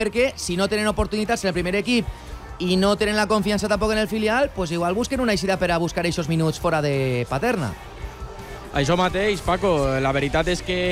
perquè si no tenen oportunitats en el primer equip i no tenen la confiança tampoc en el filial, pues igual busquen una eixida per a buscar aquests minuts fora de Paterna. Això mateix, Paco, la veritat és que